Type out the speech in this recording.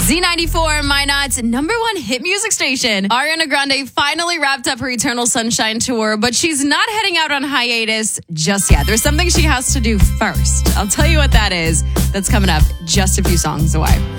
Z94, Minot's number one hit music station. Ariana Grande finally wrapped up her Eternal Sunshine tour, but she's not heading out on hiatus just yet. There's something she has to do first. I'll tell you what that is. That's coming up just a few songs away.